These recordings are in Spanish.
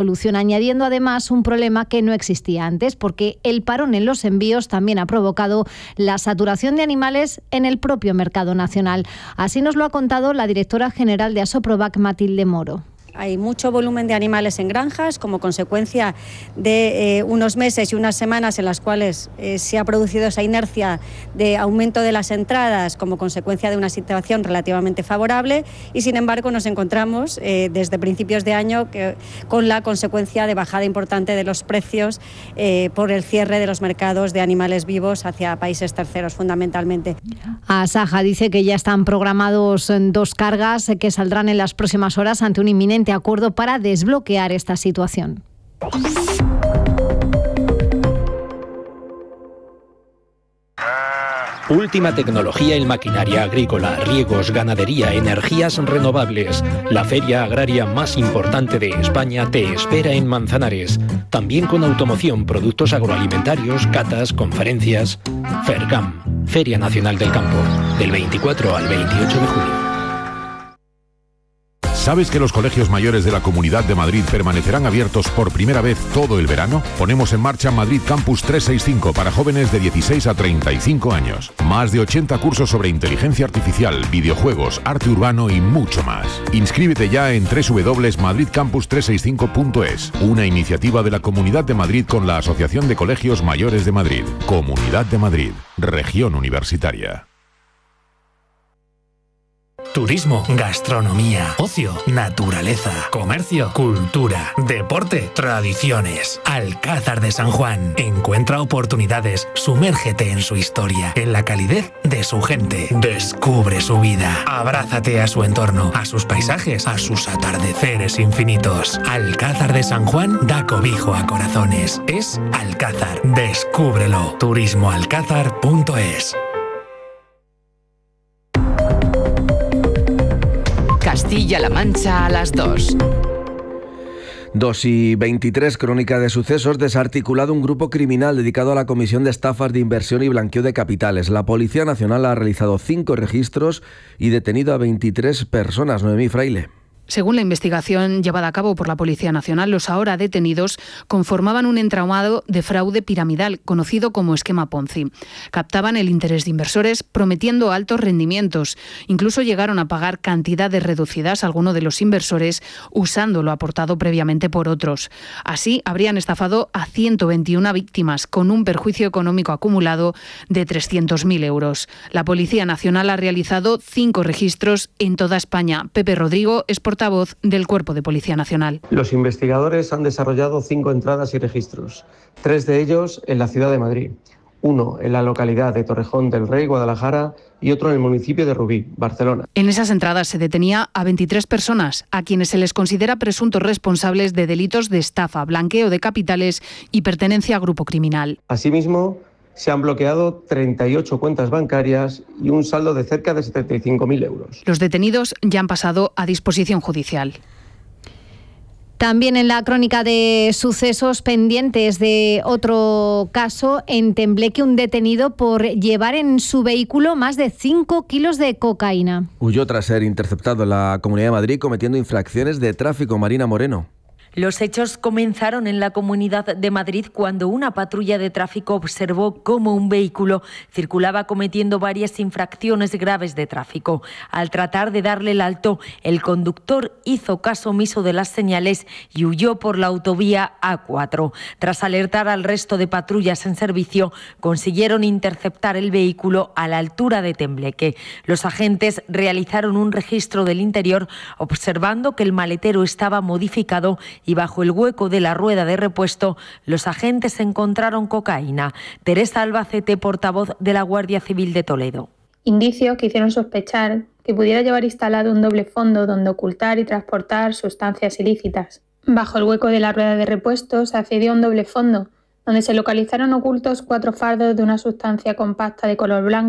solución, añadiendo además un problema que no existía antes, porque el parón en los envíos también ha provocado la saturación de animales en el propio mercado nacional. Así nos lo ha contado la directora general de Asoprovac, Matilde Moro. Hay mucho volumen de animales en granjas como consecuencia de unos meses y unas semanas en las cuales se ha producido esa inercia de aumento de las entradas como consecuencia de una situación relativamente favorable, y sin embargo nos encontramos desde principios de año con la consecuencia de bajada importante de los precios por el cierre de los mercados de animales vivos hacia países terceros fundamentalmente. Asaja dice que ya están programados 2 cargas que saldrán en las próximas horas ante un inminente acuerdo para desbloquear esta situación. Última tecnología en maquinaria agrícola, riegos, ganadería, energías renovables. La feria agraria más importante de España te espera en Manzanares. También con automoción, productos agroalimentarios, catas, conferencias. FERCAM, Feria Nacional del Campo, del 24 al 28 de junio. ¿Sabes que los colegios mayores de la Comunidad de Madrid permanecerán abiertos por primera vez todo el verano? Ponemos en marcha Madrid Campus 365 para jóvenes de 16 a 35 años. Más de 80 cursos sobre inteligencia artificial, videojuegos, arte urbano y mucho más. Inscríbete ya en www.madridcampus365.es, una iniciativa de la Comunidad de Madrid con la Asociación de Colegios Mayores de Madrid. Comunidad de Madrid, Región Universitaria. Turismo, gastronomía, ocio, naturaleza, comercio, cultura, deporte, tradiciones. Alcázar de San Juan. Encuentra oportunidades, sumérgete en su historia, en la calidez de su gente. Descubre su vida. Abrázate a su entorno, a sus paisajes, a sus atardeceres infinitos. Alcázar de San Juan da cobijo a corazones. Es Alcázar. Descúbrelo. turismoalcázar.es. Castilla-La Mancha a las 2. 2:23, crónica de sucesos. Desarticulado un grupo criminal dedicado a la comisión de estafas de inversión y blanqueo de capitales. La Policía Nacional ha realizado 5 registros y detenido a 23 personas. Noemí Fraile. Según la investigación llevada a cabo por la Policía Nacional, los ahora detenidos conformaban un entramado de fraude piramidal, conocido como esquema Ponzi. Captaban el interés de inversores prometiendo altos rendimientos. Incluso llegaron a pagar cantidades reducidas a alguno de los inversores usando lo aportado previamente por otros. Así, habrían estafado a 121 víctimas con un perjuicio económico acumulado de 300.000 euros. La Policía Nacional ha realizado 5 registros en toda España. Pepe Rodrigo es portavoz del Cuerpo de Policía Nacional. Los investigadores han desarrollado 5 entradas y registros, 3 de ellos en la ciudad de Madrid, 1 en la localidad de Torrejón del Rey, Guadalajara, y otro en el municipio de Rubí, Barcelona. En esas entradas se detenía a 23 personas, a quienes se les considera presuntos responsables de delitos de estafa, blanqueo de capitales y pertenencia a grupo criminal. Asimismo, se han bloqueado 38 cuentas bancarias y un saldo de cerca de 75.000 euros. Los detenidos ya han pasado a disposición judicial. También en la crónica de sucesos, pendientes de otro caso en Tembleque, un detenido por llevar en su vehículo más de 5 kilos de cocaína. Huyó tras ser interceptado en la Comunidad de Madrid cometiendo infracciones de tráfico. Marina Moreno. Los hechos comenzaron en la Comunidad de Madrid cuando una patrulla de tráfico observó cómo un vehículo circulaba cometiendo varias infracciones graves de tráfico. Al tratar de darle el alto, el conductor hizo caso omiso de las señales y huyó por la autovía A4. Tras alertar al resto de patrullas en servicio, consiguieron interceptar el vehículo a la altura de Tembleque. Los agentes realizaron un registro del interior, observando que el maletero estaba modificado y bajo el hueco de la rueda de repuesto los agentes encontraron cocaína. Teresa Albacete, portavoz de la Guardia Civil de Toledo. Indicios que hicieron sospechar que pudiera llevar instalado un doble fondo donde ocultar y transportar sustancias ilícitas. Bajo el hueco de la rueda de repuesto se accedió a un doble fondo, donde se localizaron ocultos 4 fardos de una sustancia compacta de color blanco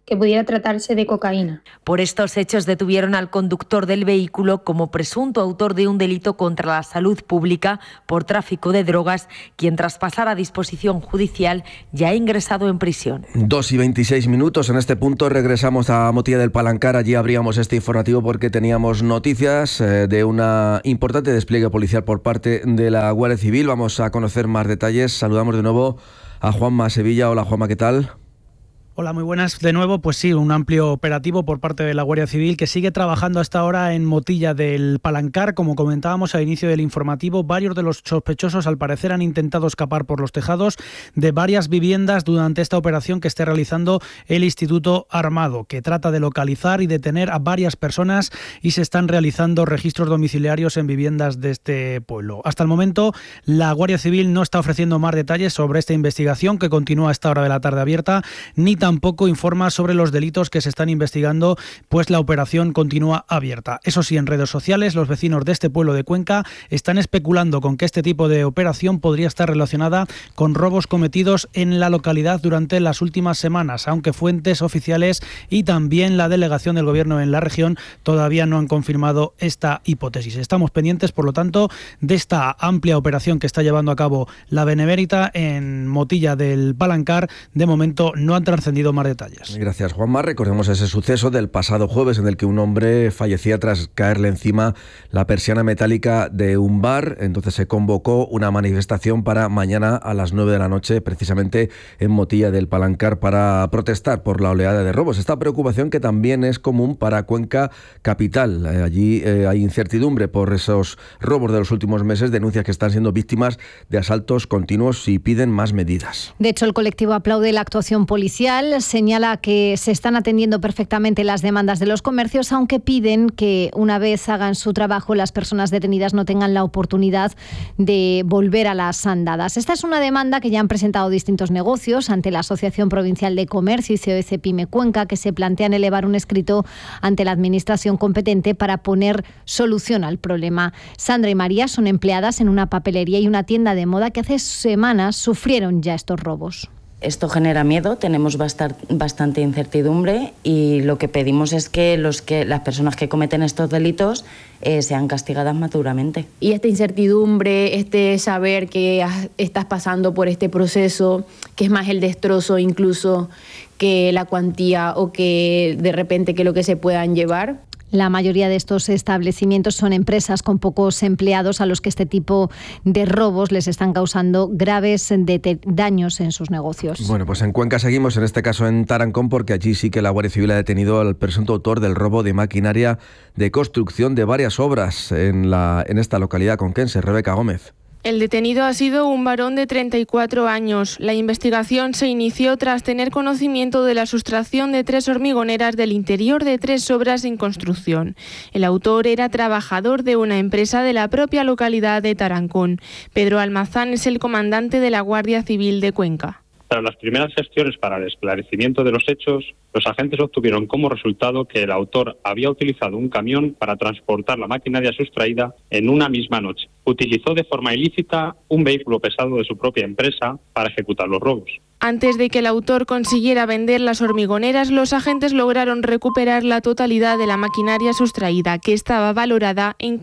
que pudiera tratarse de cocaína. Por estos hechos detuvieron al conductor del vehículo como presunto autor de un delito contra la salud pública por tráfico de drogas, quien tras pasar a disposición judicial ya ha ingresado en prisión. 2:26 minutos. En este punto regresamos a Motilla del Palancar. Allí abríamos este informativo porque teníamos noticias de una importante despliegue policial por parte de la Guardia Civil. Vamos a conocer más detalles. Saludamos de nuevo a Juanma Sevilla. Hola Juanma, ¿qué tal? Hola, muy buenas. De nuevo, pues sí, un amplio operativo por parte de la Guardia Civil que sigue trabajando hasta ahora en Motilla del Palancar. Como comentábamos al inicio del informativo, varios de los sospechosos al parecer han intentado escapar por los tejados de varias viviendas durante esta operación que esté realizando el Instituto Armado, que trata de localizar y detener a varias personas, y se están realizando registros domiciliarios en viviendas de este pueblo. Hasta el momento, la Guardia Civil no está ofreciendo más detalles sobre esta investigación, que continúa a esta hora de la tarde abierta, ni tampoco informa sobre los delitos que se están investigando, pues la operación continúa abierta. Eso sí, en redes sociales, los vecinos de este pueblo de Cuenca están especulando con que este tipo de operación podría estar relacionada con robos cometidos en la localidad durante las últimas semanas, aunque fuentes oficiales y también la delegación del Gobierno en la región todavía no han confirmado esta hipótesis. Estamos pendientes, por lo tanto, de esta amplia operación que está llevando a cabo la Benemérita en Motilla del Palancar. De momento no han trascendido más detalles. Gracias, Juanma. Recordemos ese suceso del pasado jueves en el que un hombre fallecía tras caerle encima la persiana metálica de un bar. Entonces se convocó una manifestación para mañana a las 9 de la noche, precisamente en Motilla del Palancar, para protestar por la oleada de robos. Esta preocupación que también es común para Cuenca capital. Allí hay incertidumbre por esos robos de los últimos meses, denuncias que están siendo víctimas de asaltos continuos y piden más medidas. De hecho, el colectivo aplaude la actuación policial, señala que se están atendiendo perfectamente las demandas de los comercios, aunque piden que una vez hagan su trabajo las personas detenidas no tengan la oportunidad de volver a las andadas. Esta es una demanda que ya han presentado distintos negocios ante la Asociación Provincial de Comercio y COEC Pyme Cuenca, que se plantean elevar un escrito ante la administración competente para poner solución al problema. Sandra y María son empleadas en una papelería y una tienda de moda que hace semanas sufrieron ya estos robos. Esto genera miedo, tenemos bastante incertidumbre, y lo que pedimos es que las personas que cometen estos delitos sean castigadas más duramente. Y esta incertidumbre, este saber que estás pasando por este proceso, que es más el destrozo incluso que la cuantía o que de repente que lo que se puedan llevar. La mayoría de estos establecimientos son empresas con pocos empleados a los que este tipo de robos les están causando graves daños en sus negocios. Bueno, pues en Cuenca seguimos, en este caso en Tarancón, porque allí sí que la Guardia Civil ha detenido al presunto autor del robo de maquinaria de construcción de varias obras en esta localidad conquense. Rebeca Gómez. El detenido ha sido un varón de 34 años. La investigación se inició tras tener conocimiento de la sustracción de 3 hormigoneras del interior de 3 obras en construcción. El autor era trabajador de una empresa de la propia localidad de Tarancón. Pedro Almazán es el comandante de la Guardia Civil de Cuenca. Tras las primeras gestiones para el esclarecimiento de los hechos, los agentes obtuvieron como resultado que el autor había utilizado un camión para transportar la maquinaria sustraída en una misma noche. Utilizó de forma ilícita un vehículo pesado de su propia empresa para ejecutar los robos. Antes de que el autor consiguiera vender las hormigoneras, los agentes lograron recuperar la totalidad de la maquinaria sustraída, que estaba valorada en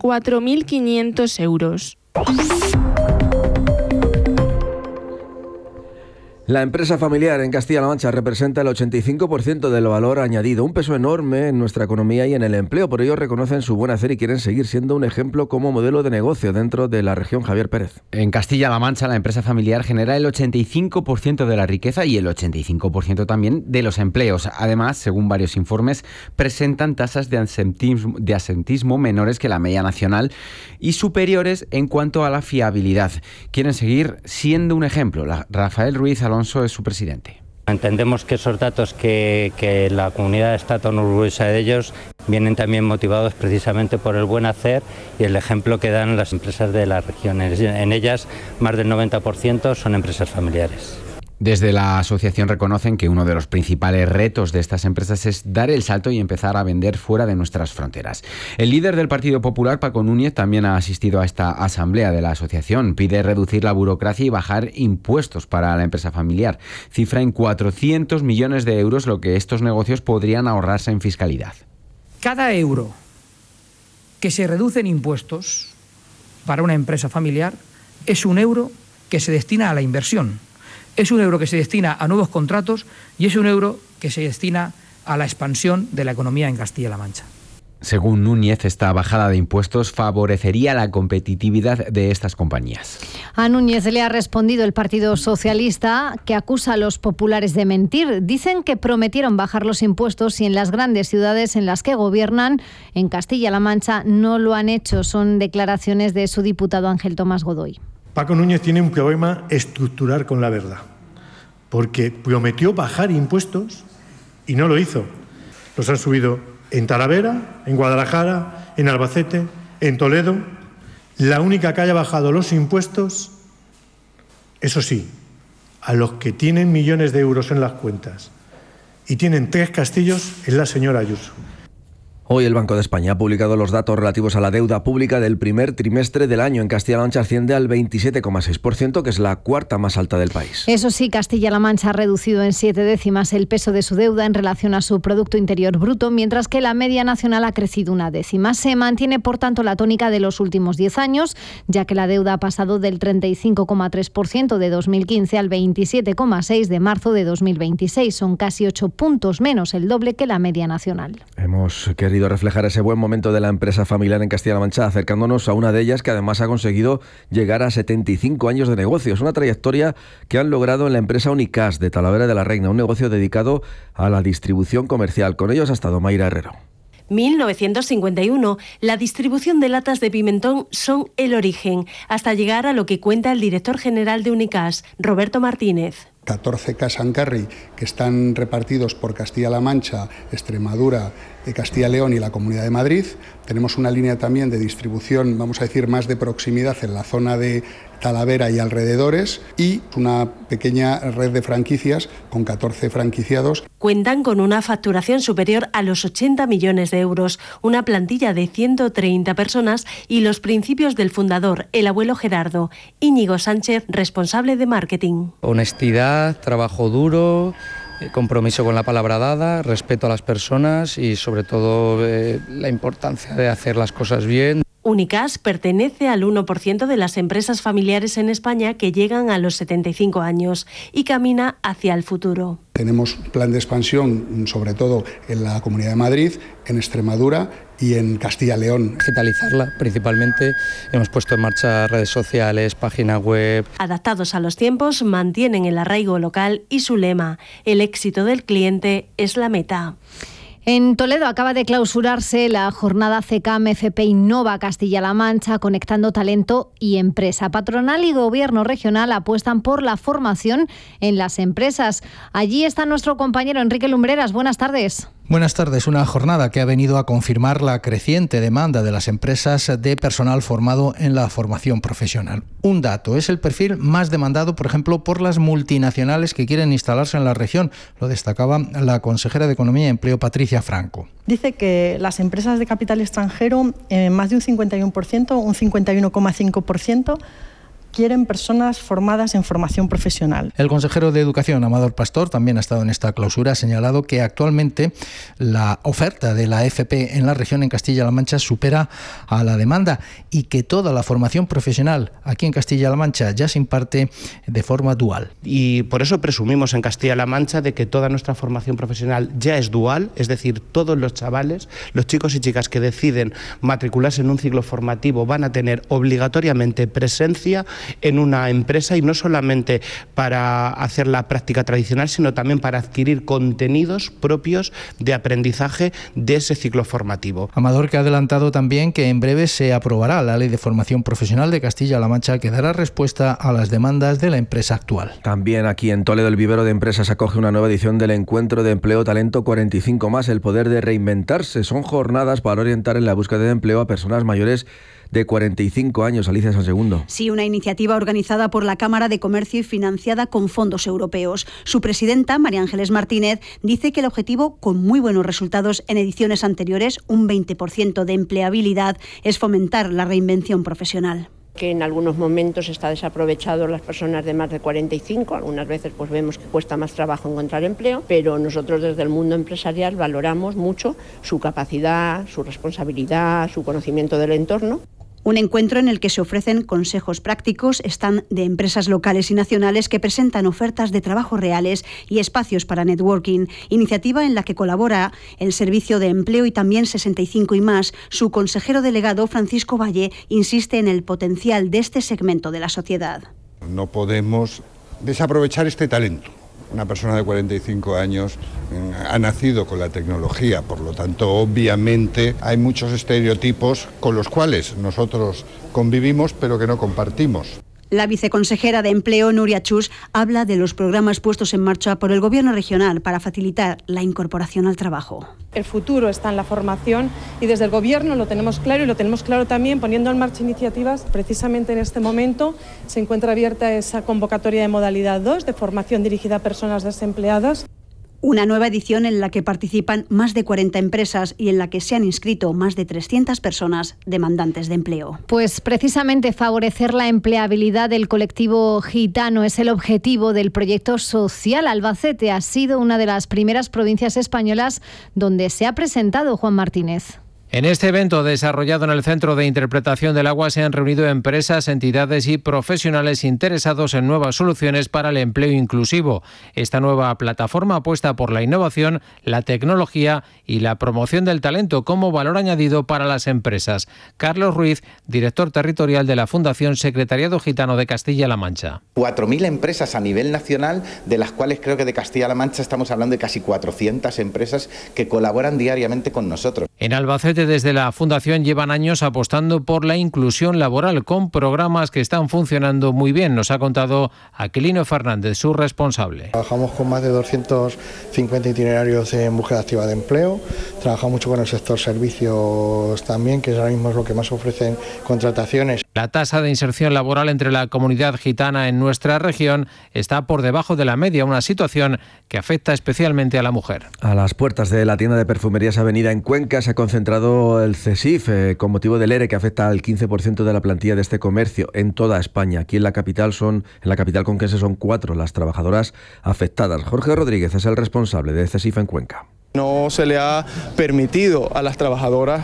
4.500 euros. La empresa familiar en Castilla-La Mancha representa el 85% del valor añadido, un peso enorme en nuestra economía y en el empleo. Por ello reconocen su buen hacer y quieren seguir siendo un ejemplo como modelo de negocio dentro de la región. Javier Pérez. En Castilla-La Mancha la empresa familiar genera el 85% de la riqueza y el 85% también de los empleos. Además, según varios informes, presentan tasas de asentismo menores que la media nacional y superiores en cuanto a la fiabilidad. Quieren seguir siendo un ejemplo. Rafael Ruiz Alonso es su presidente. Entendemos que esos datos que la comunidad está tan orgullosa de ellos vienen también motivados precisamente por el buen hacer y el ejemplo que dan las empresas de las regiones. En ellas, más del 90% son empresas familiares. Desde la asociación reconocen que uno de los principales retos de estas empresas es dar el salto y empezar a vender fuera de nuestras fronteras. El líder del Partido Popular, Paco Núñez, también ha asistido a esta asamblea de la asociación. Pide reducir la burocracia y bajar impuestos para la empresa familiar. Cifra en 400 millones de euros lo que estos negocios podrían ahorrarse en fiscalidad. Cada euro que se reduce en impuestos para una empresa familiar es un euro que se destina a la inversión. Es un euro que se destina a nuevos contratos y es un euro que se destina a la expansión de la economía en Castilla-La Mancha. Según Núñez, esta bajada de impuestos favorecería la competitividad de estas compañías. A Núñez le ha respondido el Partido Socialista, que acusa a los populares de mentir. Dicen que prometieron bajar los impuestos y en las grandes ciudades en las que gobiernan, en Castilla-La Mancha, no lo han hecho. Son declaraciones de su diputado Ángel Tomás Godoy. Paco Núñez tiene un problema estructural con la verdad, porque prometió bajar impuestos y no lo hizo. Los han subido en Talavera, en Guadalajara, en Albacete, en Toledo. La única que haya bajado los impuestos, eso sí, a los que tienen millones de euros en las cuentas y tienen 3 castillos, es la señora Ayuso. Hoy el Banco de España ha publicado los datos relativos a la deuda pública del primer trimestre del año. En Castilla-La Mancha asciende al 27,6%, que es la cuarta más alta del país. Eso sí, Castilla-La Mancha ha reducido en 7 décimas el peso de su deuda en relación a su Producto Interior Bruto, mientras que la media nacional ha crecido 1 décima. Se mantiene, por tanto, la tónica de los últimos 10 años, ya que la deuda ha pasado del 35,3% de 2015 al 27,6% de marzo de 2026. Son casi 8 puntos menos, el doble que la media nacional. Hemos querido reflejar ese buen momento de la empresa familiar en Castilla-La Mancha, acercándonos a una de ellas que además ha conseguido llegar a 75 años de negocios, una trayectoria que han logrado en la empresa Unicas de Talavera de la Reina, un negocio dedicado a la distribución comercial. Con ellos ha estado Mayra Herrero. 1951, la distribución de latas de pimentón son el origen, hasta llegar a lo que cuenta el director general de Unicas, Roberto Martínez. 14 cash and carry que están repartidos por Castilla-La Mancha, Extremadura, Castilla-León y la Comunidad de Madrid. Tenemos una línea también de distribución, vamos a decir, más de proximidad en la zona de Talavera y alrededores, y una pequeña red de franquicias con 14 franquiciados. Cuentan con una facturación superior a los 80 millones de euros, una plantilla de 130 personas y los principios del fundador, el abuelo Gerardo, Íñigo Sánchez, responsable de marketing. Honestidad, trabajo duro, compromiso con la palabra dada, respeto a las personas y sobre todo la importancia de hacer las cosas bien. Unicas pertenece al 1% de las empresas familiares en España que llegan a los 75 años y camina hacia el futuro. Tenemos un plan de expansión, sobre todo en la Comunidad de Madrid, en Extremadura y en Castilla-León. Digitalizarla principalmente. Hemos puesto en marcha redes sociales, página web. Adaptados a los tiempos, mantienen el arraigo local y su lema: el éxito del cliente es la meta. En Toledo acaba de clausurarse la jornada CECAM FP Innova Castilla-La Mancha, conectando talento y empresa. Patronal y gobierno regional apuestan por la formación en las empresas. Allí está nuestro compañero Enrique Lumbreras. Buenas tardes. Buenas tardes. Una jornada que ha venido a confirmar la creciente demanda de las empresas de personal formado en la formación profesional. Un dato, es el perfil más demandado, por ejemplo, por las multinacionales que quieren instalarse en la región. Lo destacaba la consejera de Economía y Empleo, Patricia Franco. Dice que las empresas de capital extranjero, más de un 51%, un 51,5%, quieren personas formadas en formación profesional. El consejero de Educación, Amador Pastor, también ha estado en esta clausura. Ha señalado que actualmente la oferta de la FP en la región, en Castilla-La Mancha, supera a la demanda y que toda la formación profesional aquí en Castilla-La Mancha ya se imparte de forma dual. Y por eso presumimos en Castilla-La Mancha de que toda nuestra formación profesional ya es dual, es decir, todos los chavales, los chicos y chicas que deciden matricularse en un ciclo formativo van a tener obligatoriamente presencia en una empresa, y no solamente para hacer la práctica tradicional, sino también para adquirir contenidos propios de aprendizaje de ese ciclo formativo. Amador, que ha adelantado también que en breve se aprobará la Ley de Formación Profesional de Castilla-La Mancha, que dará respuesta a las demandas de la empresa actual. También aquí en Toledo el vivero de empresas acoge una nueva edición del Encuentro de Empleo Talento 45+, el poder de reinventarse. Son jornadas para orientar en la búsqueda de empleo a personas mayores de 45 años, Alicia Sansegundo. Sí, una iniciativa organizada por la Cámara de Comercio y financiada con fondos europeos. Su presidenta, María Ángeles Martínez, dice que el objetivo, con muy buenos resultados en ediciones anteriores, un 20% de empleabilidad, es fomentar la reinvención profesional. Que en algunos momentos está desaprovechado las personas de más de 45, algunas veces pues vemos que cuesta más trabajo encontrar empleo, pero nosotros desde el mundo empresarial valoramos mucho su capacidad, su responsabilidad, su conocimiento del entorno. Un encuentro en el que se ofrecen consejos prácticos, stand de empresas locales y nacionales que presentan ofertas de trabajo reales y espacios para networking, iniciativa en la que colabora el Servicio de Empleo y también 65 y más. Su consejero delegado, Francisco Valle, insiste en el potencial de este segmento de la sociedad. No podemos desaprovechar este talento. Una persona de 45 años ha nacido con la tecnología, por lo tanto, obviamente, hay muchos estereotipos con los cuales nosotros convivimos, pero que no compartimos. La viceconsejera de Empleo, Nuria Chus, habla de los programas puestos en marcha por el Gobierno regional para facilitar la incorporación al trabajo. El futuro está en la formación y desde el Gobierno lo tenemos claro y lo tenemos claro también poniendo en marcha iniciativas. Precisamente en este momento se encuentra abierta esa convocatoria de modalidad 2 de formación dirigida a personas desempleadas. Una nueva edición en la que participan más de 40 empresas y en la que se han inscrito más de 300 personas demandantes de empleo. Pues precisamente favorecer la empleabilidad del colectivo gitano es el objetivo del proyecto social. Albacete ha sido una de las primeras provincias españolas donde se ha presentado Juan Martínez. En este evento desarrollado en el Centro de Interpretación del Agua se han reunido empresas, entidades y profesionales interesados en nuevas soluciones para el empleo inclusivo. Esta nueva plataforma apuesta por la innovación, la tecnología y la promoción del talento como valor añadido para las empresas. Carlos Ruiz, director territorial de la Fundación Secretariado Gitano de Castilla-La Mancha. 4.000 empresas a nivel nacional, de las cuales creo que de Castilla-La Mancha estamos hablando de casi 400 empresas que colaboran diariamente con nosotros. En Albacete, desde la Fundación llevan años apostando por la inclusión laboral con programas que están funcionando muy bien, nos ha contado Aquilino Fernández, su responsable. Trabajamos con más de 250 itinerarios en búsqueda activa de empleo, trabajamos mucho con el sector servicios también, que ahora mismo es lo que más ofrecen contrataciones. La tasa de inserción laboral entre la comunidad gitana en nuestra región está por debajo de la media, una situación que afecta especialmente a la mujer. A las puertas de la tienda de perfumerías Avenida en Cuenca se ha concentrado el CESIF con motivo del ERE que afecta al 15% de la plantilla de este comercio en toda España. Aquí en la capital conquense son 4 las trabajadoras afectadas. Jorge Rodríguez es el responsable de CESIF en Cuenca. No se le ha permitido a las trabajadoras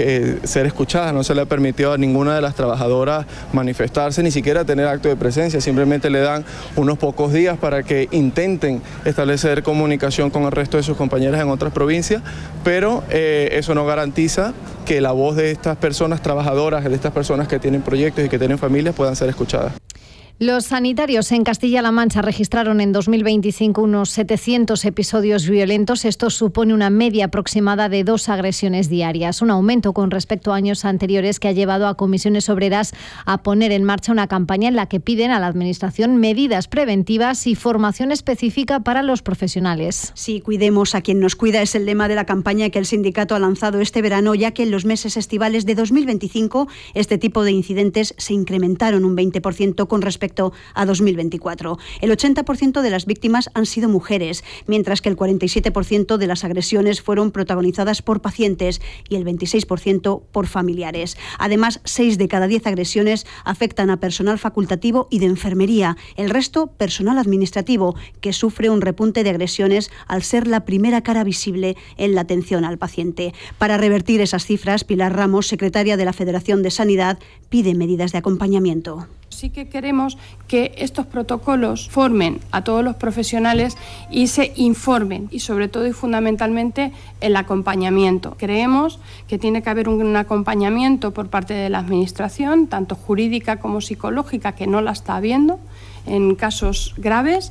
ser escuchadas, no se le ha permitido a ninguna de las trabajadoras manifestarse, ni siquiera tener acto de presencia, simplemente le dan unos pocos días para que intenten establecer comunicación con el resto de sus compañeras en otras provincias, pero eso no garantiza que la voz de estas personas trabajadoras, de estas personas que tienen proyectos y que tienen familias puedan ser escuchadas. Los sanitarios en Castilla-La Mancha registraron en 2025 unos 700 episodios violentos. Esto supone una media aproximada de 2 agresiones diarias, un aumento con respecto a años anteriores que ha llevado a comisiones obreras a poner en marcha una campaña en la que piden a la Administración medidas preventivas y formación específica para los profesionales. Sí, cuidemos a quien nos cuida es el lema de la campaña que el sindicato ha lanzado este verano, ya que en los meses estivales de 2025 este tipo de incidentes se incrementaron un 20% con respecto a 2024. El 80% de las víctimas han sido mujeres, mientras que el 47% de las agresiones fueron protagonizadas por pacientes y el 26% por familiares. Además, 6 de cada 10 agresiones afectan a personal facultativo y de enfermería, el resto personal administrativo, que sufre un repunte de agresiones al ser la primera cara visible en la atención al paciente. Para revertir esas cifras, Pilar Ramos, secretaria de la Federación de Sanidad, pide medidas de acompañamiento. Sí que queremos que estos protocolos formen a todos los profesionales y se informen y sobre todo y fundamentalmente el acompañamiento. Creemos que tiene que haber un acompañamiento por parte de la Administración, tanto jurídica como psicológica, que no la está habiendo en casos graves.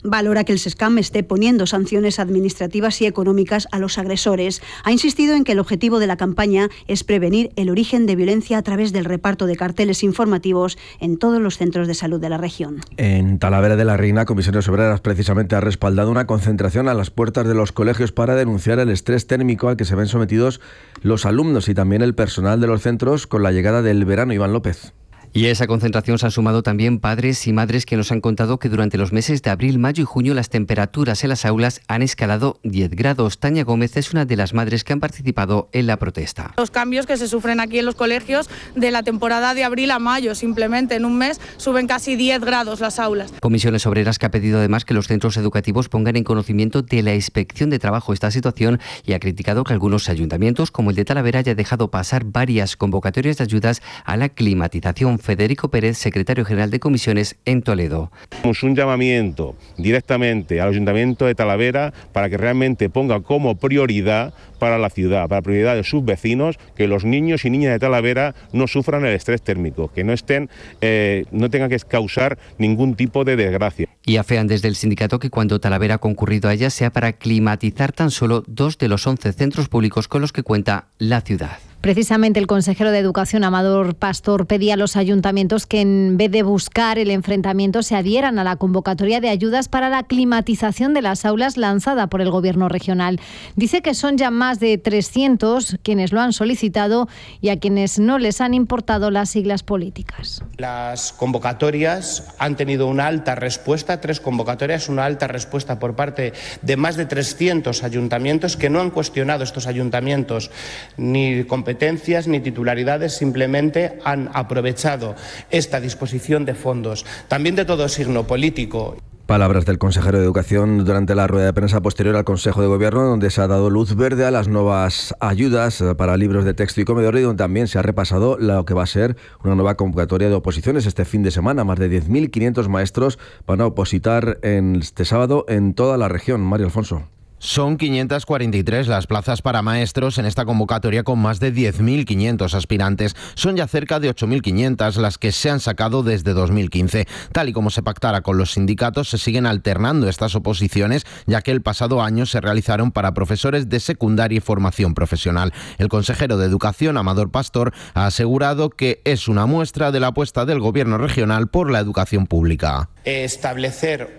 Valora que el SESCAM esté poniendo sanciones administrativas y económicas a los agresores. Ha insistido en que el objetivo de la campaña es prevenir el origen de violencia a través del reparto de carteles informativos en todos los centros de salud de la región. En Talavera de la Reina, Comisiones Obreras precisamente ha respaldado una concentración a las puertas de los colegios para denunciar el estrés térmico al que se ven sometidos los alumnos y también el personal de los centros con la llegada del verano. Iván López. Y a esa concentración se han sumado también padres y madres que nos han contado que durante los meses de abril, mayo y junio las temperaturas en las aulas han escalado 10 grados. Tania Gómez es una de las madres que han participado en la protesta. Los cambios que se sufren aquí en los colegios de la temporada de abril a mayo, simplemente en un mes suben casi 10 grados las aulas. Comisiones Obreras que ha pedido además que los centros educativos pongan en conocimiento de la Inspección de Trabajo esta situación y ha criticado que algunos ayuntamientos, como el de Talavera, haya dejado pasar varias convocatorias de ayudas a la climatización. Federico Pérez, secretario general de Comisiones en Toledo. Hacemos un llamamiento directamente al Ayuntamiento de Talavera para que realmente ponga como prioridad para la ciudad, para la prioridad de sus vecinos, que los niños y niñas de Talavera no sufran el estrés térmico, que no tengan que causar ningún tipo de desgracia. Y afean desde el sindicato que cuando Talavera ha concurrido a ella sea para climatizar tan solo 2 de los 11 centros públicos con los que cuenta la ciudad. Precisamente el consejero de Educación, Amador Pastor, pedía a los ayuntamientos que en vez de buscar el enfrentamiento se adhieran a la convocatoria de ayudas para la climatización de las aulas lanzada por el Gobierno regional. Dice que son ya más de 300 quienes lo han solicitado y a quienes no les han importado las siglas políticas. Las convocatorias han tenido una alta respuesta, 3 convocatorias, una alta respuesta por parte de más de 300 ayuntamientos que no han cuestionado estos ayuntamientos ni competencias ni titularidades, simplemente han aprovechado esta disposición de fondos, también de todo signo político. Palabras del consejero de Educación durante la rueda de prensa posterior al Consejo de Gobierno, donde se ha dado luz verde a las nuevas ayudas para libros de texto y comedor y donde también se ha repasado lo que va a ser una nueva convocatoria de oposiciones este fin de semana. Más de 10.500 maestros van a opositar este sábado en toda la región. Mario Alfonso. Son 543 las plazas para maestros en esta convocatoria con más de 10.500 aspirantes. Son ya cerca de 8.500 las que se han sacado desde 2015. Tal y como se pactara con los sindicatos, se siguen alternando estas oposiciones, ya que el pasado año se realizaron para profesores de secundaria y formación profesional. El consejero de Educación, Amador Pastor, ha asegurado que es una muestra de la apuesta del Gobierno regional por la educación pública. Establecer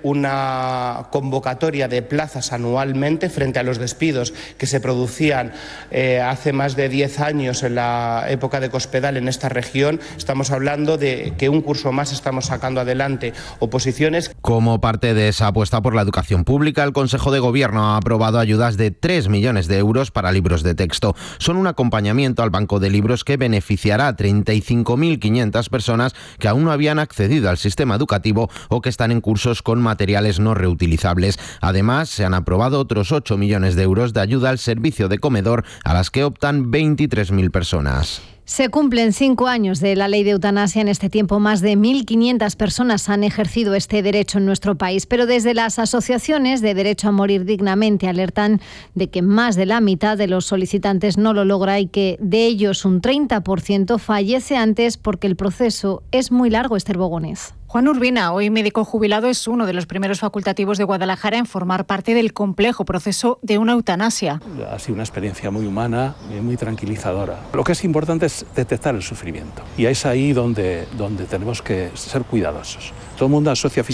una convocatoria de plazas anualmente frente a los despidos que se producían hace más de 10 años en la época de Cospedal en esta región. Estamos hablando de que un curso más estamos sacando adelante oposiciones. Como parte de esa apuesta por la educación pública, el Consejo de Gobierno ha aprobado ayudas de 3 millones de euros para libros de texto. Son un acompañamiento al banco de libros que beneficiará a 35.500 personas que aún no habían accedido al sistema educativo o que están en cursos con materiales no reutilizables. Además, se han aprobado otros 8 millones de euros de ayuda al servicio de comedor a las que optan 23.000 personas. Se cumplen 5 años de la ley de eutanasia. En este tiempo, más de 1.500 personas han ejercido este derecho en nuestro país. Pero desde las asociaciones de derecho a morir dignamente alertan de que más de la mitad de los solicitantes no lo logra y que de ellos un 30% fallece antes porque el proceso es muy largo. Esther Bogonés. Juan Urbina, hoy médico jubilado, es uno de los primeros facultativos de Guadalajara en formar parte del complejo proceso de una eutanasia. Ha sido una experiencia muy humana y muy tranquilizadora. Lo que es importante es detectar el sufrimiento y es ahí donde tenemos que ser cuidadosos. Todo el mundo asocia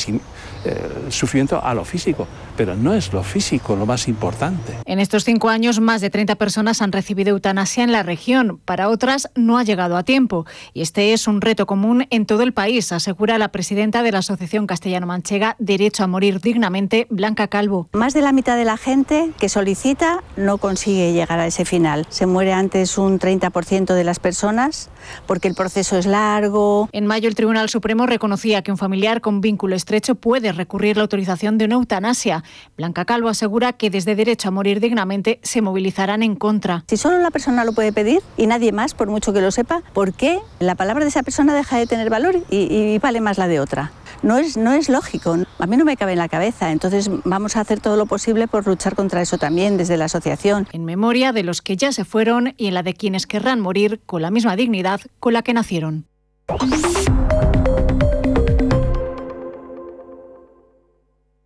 el sufrimiento a lo físico, pero no es lo físico lo más importante. En estos 5 años, más de 30 personas han recibido eutanasia en la región. Para otras, no ha llegado a tiempo. Y este es un reto común en todo el país, asegura la presidenta de la Asociación Castellano-Manchega Derecho a Morir Dignamente, Blanca Calvo. Más de la mitad de la gente que solicita no consigue llegar a ese final. Se muere antes un 30% de las personas porque el proceso es largo. En mayo, el Tribunal Supremo reconocía que un familiar con vínculo estrecho puede recurrir la autorización de una eutanasia. Blanca Calvo asegura que desde Derecho a Morir Dignamente se movilizarán en contra. Si solo la persona lo puede pedir y nadie más, por mucho que lo sepa, ¿por qué la palabra de esa persona deja de tener valor y vale más la de otra? No es lógico. A mí no me cabe en la cabeza. Entonces vamos a hacer todo lo posible por luchar contra eso también desde la asociación. En memoria de los que ya se fueron y en la de quienes querrán morir con la misma dignidad con la que nacieron. Del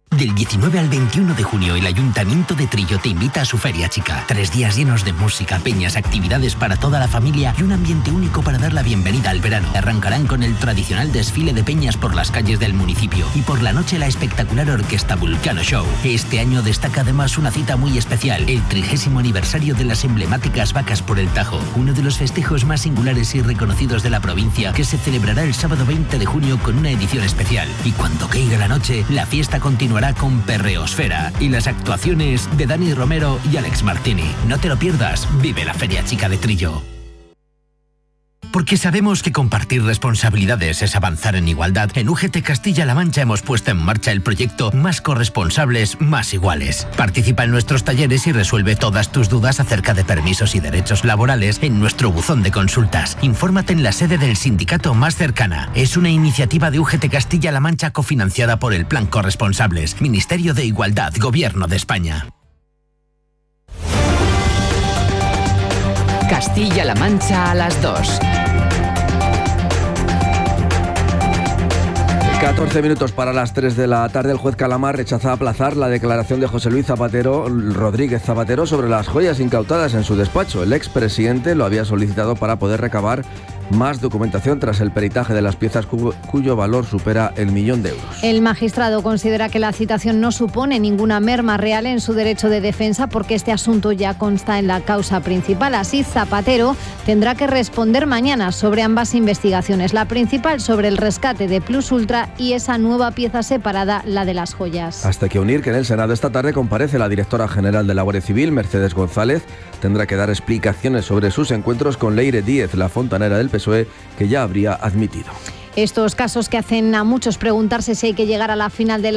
19 al 21 de junio, el Ayuntamiento de Trillo te invita a su Feria Chica. 3 días llenos de música, peñas, actividades para toda la familia y un ambiente único para dar la bienvenida al verano. Arrancarán con el tradicional desfile de peñas por las calles del municipio y por la noche la espectacular orquesta Vulcano Show. Este año destaca además una cita muy especial, el 30º aniversario de las emblemáticas Vacas por el Tajo, uno de los festejos más singulares y reconocidos de la provincia, que se celebrará el sábado 20 de junio con una edición especial. Y cuando caiga la noche, la fiesta continuará con Perreosfera y las actuaciones de Dani Romero y Alex Martini. No te lo pierdas, vive la Feria Chica de Trillo. Porque sabemos que compartir responsabilidades es avanzar en igualdad, en UGT Castilla-La Mancha hemos puesto en marcha el proyecto Más corresponsables, más iguales. Participa en nuestros talleres y resuelve todas tus dudas acerca de permisos y derechos laborales en nuestro buzón de consultas. Infórmate en la sede del sindicato más cercana. Es una iniciativa de UGT Castilla-La Mancha cofinanciada por el Plan Corresponsables, Ministerio de Igualdad, Gobierno de España. Castilla-La Mancha a las 2. 14 minutos para las 3 de la tarde. El juez Calamar rechaza aplazar la declaración de José Luis Rodríguez Zapatero sobre las joyas incautadas en su despacho. El expresidente lo había solicitado para poder recabar más documentación tras el peritaje de las piezas cuyo valor supera el 1.000.000 de euros. El magistrado considera que la citación no supone ninguna merma real en su derecho de defensa porque este asunto ya consta en la causa principal. Así, Zapatero tendrá que responder mañana sobre ambas investigaciones, la principal sobre el rescate de Plus Ultra y esa nueva pieza separada, la de las joyas. Hasta que unir que en el Senado esta tarde comparece la directora general de la Guardia Civil, Mercedes González. Tendrá que dar explicaciones sobre sus encuentros con Leire Díez, la fontanera del PSOE, que ya habría admitido. Estos casos que hacen a muchos preguntarse si hay que llegar al final de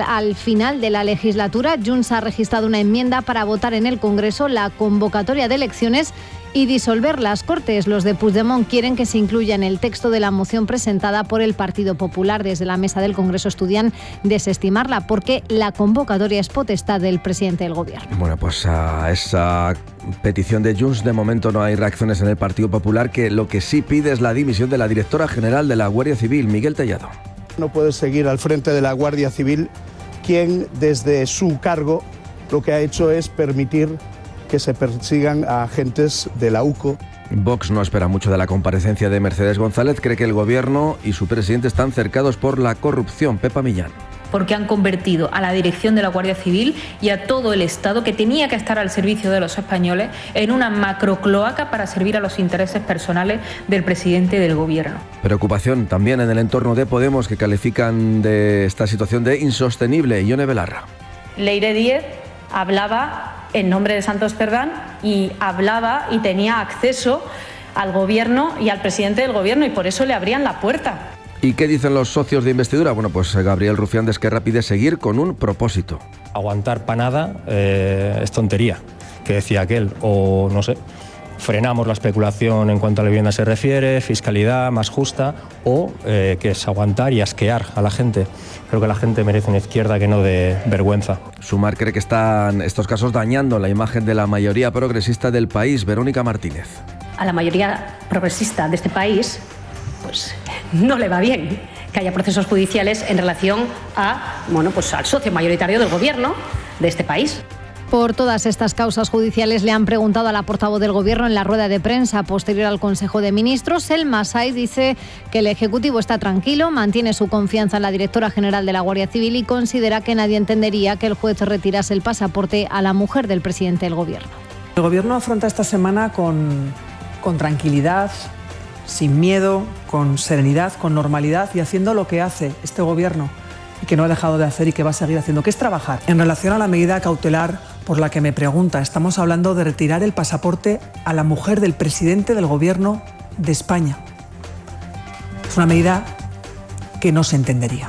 la legislatura. Junts ha registrado una enmienda para votar en el Congreso la convocatoria de elecciones y disolver las Cortes. Los de Puigdemont quieren que se incluya en el texto de la moción presentada por el Partido Popular. Desde la mesa del Congreso estudian desestimarla porque la convocatoria es potestad del presidente del Gobierno. Bueno, pues a esa petición de Junts de momento no hay reacciones en el Partido Popular, que lo que sí pide es la dimisión de la directora general de la Guardia Civil, Miguel Tellado. No puede seguir al frente de la Guardia Civil quien desde su cargo lo que ha hecho es permitir que se persigan a agentes de la UCO. Vox no espera mucho de la comparecencia de Mercedes González. Cree que el Gobierno y su presidente están cercados por la corrupción. Pepa Millán. Porque han convertido a la dirección de la Guardia Civil y a todo el Estado, que tenía que estar al servicio de los españoles, en una macrocloaca para servir a los intereses personales del presidente del Gobierno. Preocupación también en el entorno de Podemos, que califican de esta situación de insostenible. Ione Belarra. Leire Díez hablaba en nombre de Santos Cerdán y hablaba y tenía acceso al Gobierno y al presidente del Gobierno, y por eso le abrían la puerta. ¿Y qué dicen los socios de investidura? Bueno, pues Gabriel Rufián de Esquerra pide seguir con un propósito. Aguantar panada es tontería, que decía aquel, o no sé, frenamos la especulación en cuanto a la vivienda se refiere, fiscalidad más justa, o que es aguantar y asquear a la gente. Creo que la gente merece una izquierda que no de vergüenza. Sumar cree que están estos casos dañando la imagen de la mayoría progresista del país. Verónica Martínez. A la mayoría progresista de este país, pues no le va bien que haya procesos judiciales en relación a, pues al socio mayoritario del Gobierno de este país. Por todas estas causas judiciales le han preguntado a la portavoz del Gobierno en la rueda de prensa posterior al Consejo de Ministros. El Masai dice que el Ejecutivo está tranquilo, mantiene su confianza en la directora general de la Guardia Civil y considera que nadie entendería que el juez retirase el pasaporte a la mujer del presidente del Gobierno. El Gobierno afronta esta semana con tranquilidad, sin miedo, con serenidad, con normalidad y haciendo lo que hace este Gobierno y que no ha dejado de hacer y que va a seguir haciendo, que es trabajar. En relación a la medida cautelar por la que me pregunta, estamos hablando de retirar el pasaporte a la mujer del presidente del Gobierno de España. Es una medida que no se entendería.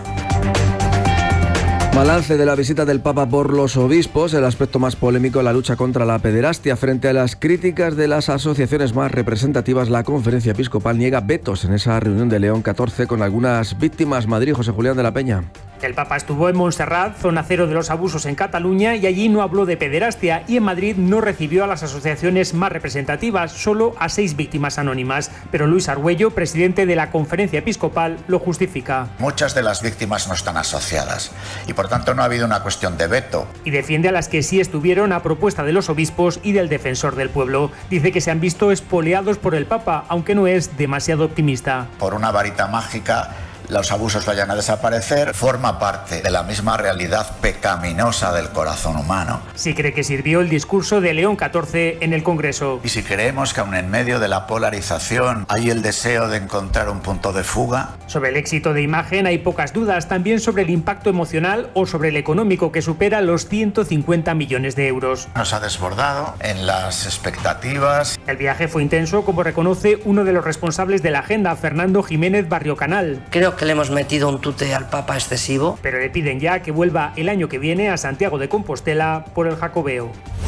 Balance de la visita del Papa por los obispos, el aspecto más polémico, la lucha contra la pederastia. Frente a las críticas de las asociaciones más representativas, la Conferencia Episcopal niega vetos en esa reunión de León XIV con algunas víctimas. Madrid, José Julián de la Peña. El Papa estuvo en Montserrat, zona cero de los abusos en Cataluña, y allí no habló de pederastia, y en Madrid no recibió a las asociaciones más representativas, solo a 6 víctimas anónimas. Pero Luis Argüello, presidente de la Conferencia Episcopal, lo justifica. Muchas de las víctimas no están asociadas y por tanto no ha habido una cuestión de veto. Y defiende a las que sí estuvieron a propuesta de los obispos y del defensor del pueblo. Dice que se han visto espoleados por el Papa, aunque no es demasiado optimista. Por una varita mágica los abusos vayan a desaparecer, forma parte de la misma realidad pecaminosa del corazón humano. Sí cree que sirvió el discurso de León XIV en el Congreso. Y si creemos que aún en medio de la polarización hay el deseo de encontrar un punto de fuga. Sobre el éxito de imagen hay pocas dudas, también sobre el impacto emocional o sobre el económico, que supera los 150 millones de euros. Nos ha desbordado en las expectativas. El viaje fue intenso, como reconoce uno de los responsables de la agenda, Fernando Jiménez Barriocanal. Creo que le hemos metido un tute al Papa excesivo. Pero le piden ya que vuelva el año que viene a Santiago de Compostela por el Jacobeo.